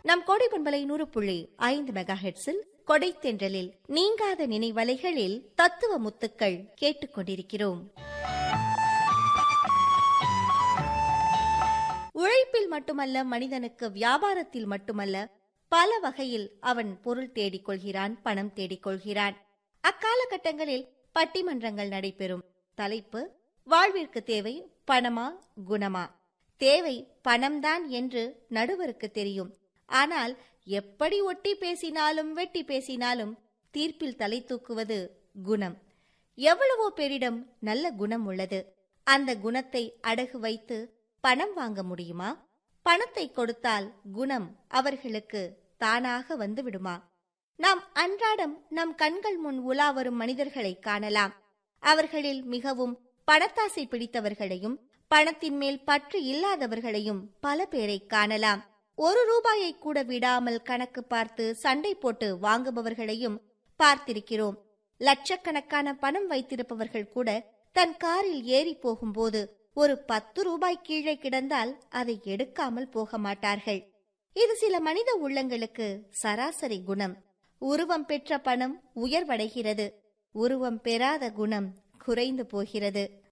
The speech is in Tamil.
நம் கோடை பண்பலை 100.5 மெகாஹெர்ட்ஸில் கொடை தென்றலில் நீங்காத நினைவலைகளில் தத்துவ முத்துக்கள் கேட்டுக்கொண்டிருக்கிறோம். உழைப்பில் மட்டுமல்ல, மனிதனுக்கு வியாபாரத்தில் மட்டுமல்ல, பல வகையில் அவன் பொருள் தேடிக்கொள்கிறான், பணம் தேடிக்கொள்கிறான். அக்காலகட்டங்களில் பட்டிமன்றங்கள் நடைபெறும். தலைப்பு: வாழ்விற்கு தேவை பணமா குணமா? தேவை பணம்தான் என்று நடுவருக்கு தெரியும். ஆனால் எப்படி ஒட்டி பேசினாலும் வெட்டி பேசினாலும் தீர்ப்பில் தலை தூக்குவது குணம். எவ்வளவோ பேரிடம் நல்ல குணம் உள்ளது. அந்த குணத்தை அடகு வைத்து பணம் வாங்க முடியுமா? பணத்தை கொடுத்தால் குணம் அவர்களுக்கு தானாக வந்து விடுமா? நாம் அன்றாடம் நம் கண்கள் முன் உலா வரும் மனிதர்களை காணலாம். அவர்களில் மிகவும் பணத்தாசை பிடித்தவர்களையும் பணத்தின் மேல் பற்று இல்லாதவர்களையும் பல பேரை காணலாம். 1 ரூபாயை கூட விடாமல் கணக்கு பார்த்து சண்டை போட்டு வாங்குபவர்களையும் பார்த்திருக்கிறோம். லட்சக்கணக்கான பணம் வைத்திருப்பவர்கள் கூட தன் காரில் ஏறி போகும்போது ஒரு 10 ரூபாய் கீழே கிடந்தால் அதை எடுக்காமல் போக மாட்டார்கள். இது சில மனித உள்ளங்களுக்கு சராசரி குணம். உருவம் பெற்ற பணம் உயர்வடைகிறது, உருவம் பெறாத குணம் குறைந்து போகிறது.